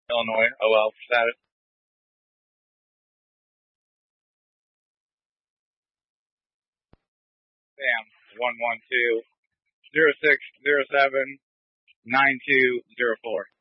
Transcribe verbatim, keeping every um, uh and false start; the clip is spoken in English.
Illinois, O L status. Sam, one one two zero six zero seven nine two zero four.